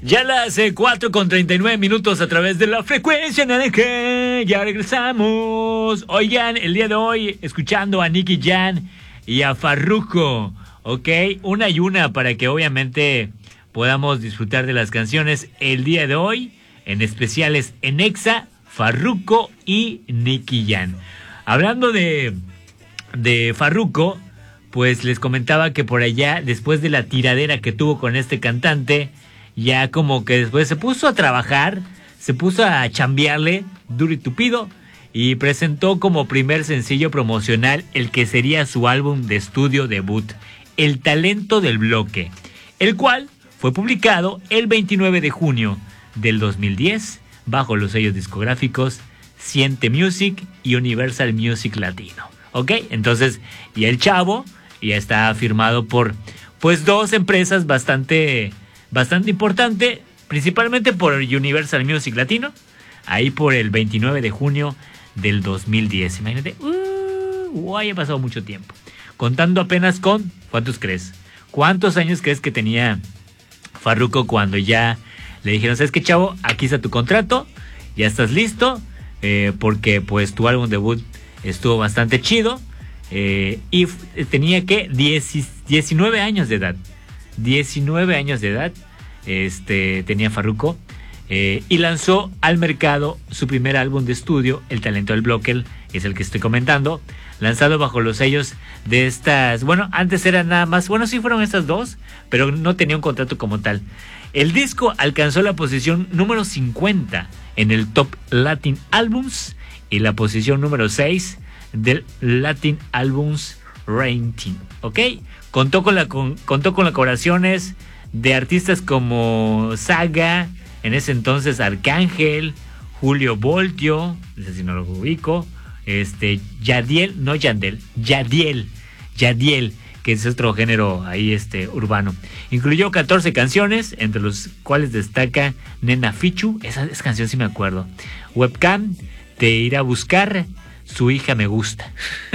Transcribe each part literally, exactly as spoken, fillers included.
Ya las eh, cuatro con treinta y nueve minutos a través de la frecuencia naranja. Ya regresamos. Oigan, el día de hoy escuchando a Nicky Jam y a Farruko. Ok, una y una para que obviamente podamos disfrutar de las canciones el día de hoy. En especiales en Exa, Farruko y Nicky Jam. Hablando de, de Farruko, pues les comentaba que por allá, después de la tiradera que tuvo con este cantante, ya como que después se puso a trabajar, se puso a chambearle duro y tupido y presentó como primer sencillo promocional el que sería su álbum de estudio debut, El Talento del Bloque, el cual fue publicado el veintinueve de junio del dos mil diez bajo los sellos discográficos Siente Music y Universal Music Latino. ¿Ok? Entonces, y el chavo ya está firmado por pues dos empresas bastante... bastante importante, principalmente por Universal Music Latino, ahí por el veintinueve de junio del dos mil diez. Imagínate, uh, guay, ha pasado mucho tiempo. Contando apenas con, ¿cuántos crees? ¿Cuántos años crees que tenía Farruko cuando ya le dijeron, ¿sabes qué, chavo? Aquí está tu contrato, ya estás listo, eh, porque pues tu álbum debut estuvo bastante chido, eh, y f- tenía que diecinueve años de edad. diecinueve años de edad este, tenía Farruko, eh, y lanzó al mercado su primer álbum de estudio, El Talento del Bloque, es el que estoy comentando, lanzado bajo los sellos de estas, bueno, antes eran nada más, bueno, sí fueron estas dos, pero no tenía un contrato como tal. El disco alcanzó la posición número cincuenta en el Top Latin Albums y la posición número seis del Latin Albums Ranking, ¿ok? Contó con, la, con, contó con las colaboraciones de artistas como Saga, en ese entonces Arcángel, Julio Voltio, no sé si no lo ubico, este, Yadiel, no Yandel, Yadiel, Yadiel, que es otro género ahí este, urbano. Incluyó catorce canciones, entre los cuales destaca Nena Fichu, esa, esa canción sí me acuerdo, Webcam, Te irá a buscar, Su hija me gusta.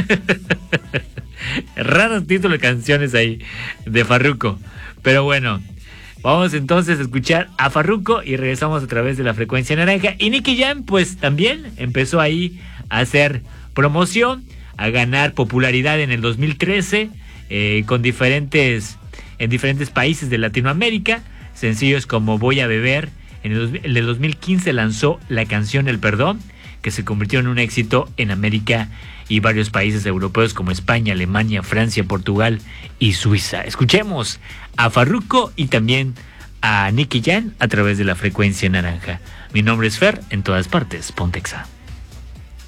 Raros títulos de canciones ahí de Farruko. Pero bueno, vamos entonces a escuchar a Farruko y regresamos a través de la frecuencia naranja. Y Nicky Jam pues también empezó ahí a hacer promoción, a ganar popularidad en el dos mil trece, eh, con diferentes en diferentes países de Latinoamérica. Sencillos como Voy a beber. En el, en el dos mil quince lanzó la canción El Perdón, que se convirtió en un éxito en América y varios países europeos como España, Alemania, Francia, Portugal y Suiza. Escuchemos a Farruko y también a Nicky Jam a través de la frecuencia naranja. Mi nombre es Fer, en todas partes, Pontexa.